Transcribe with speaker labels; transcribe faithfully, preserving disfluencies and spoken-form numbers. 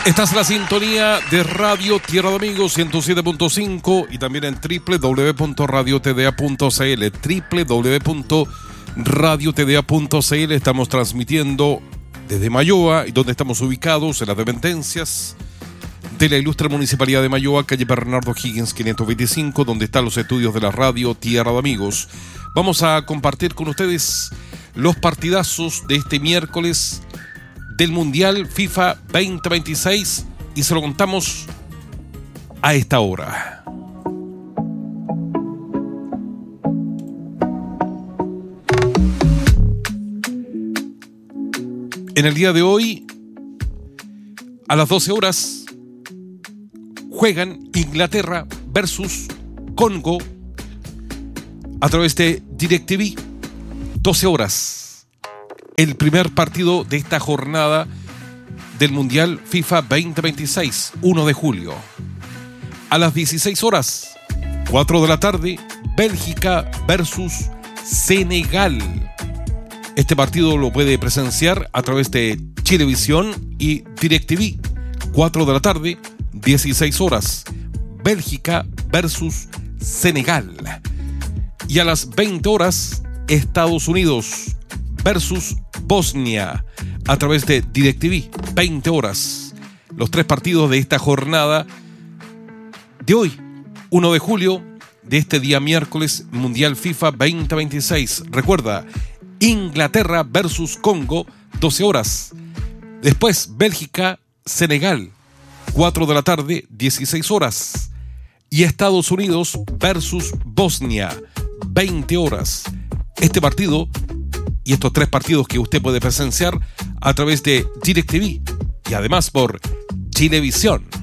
Speaker 1: Esta es la sintonía de Radio Tierra de Amigos ciento siete punto cinco y también en doble u doble u doble u punto radio t d a punto c l, doble u doble u doble u punto radio t d a punto c l. Estamos transmitiendo desde Mayoa, y donde estamos ubicados en las dependencias de la ilustre Municipalidad de Mayoa, calle Bernardo Higgins quinientos veinticinco, donde están los estudios de la Radio Tierra de Amigos. Vamos a compartir con ustedes los partidazos de este miércoles del Mundial FIFA veinte veintiséis y se lo contamos a esta hora. En el día de hoy, a las doce horas, juegan Inglaterra versus Congo a través de DirecTV. doce horas. El primer partido de esta jornada del Mundial FIFA veinte veintiséis, primero de julio. A las dieciséis horas, cuatro de la tarde, Bélgica versus Senegal. Este partido lo puede presenciar a través de Chilevisión y DirecTV. cuatro de la tarde, dieciséis horas, Bélgica versus Senegal. Y a las veinte horas, Estados Unidos versus Bosnia a través de DirecTV, veinte horas. Los tres partidos de esta jornada de hoy, primero de julio, de este día miércoles, Mundial FIFA veinte veintiséis. Recuerda, Inglaterra versus Congo, doce horas. Después, Bélgica, Senegal, cuatro de la tarde, dieciséis horas. Y Estados Unidos versus Bosnia, veinte horas. Este partido y estos tres partidos que usted puede presenciar a través de DirecTV y además por Chilevisión.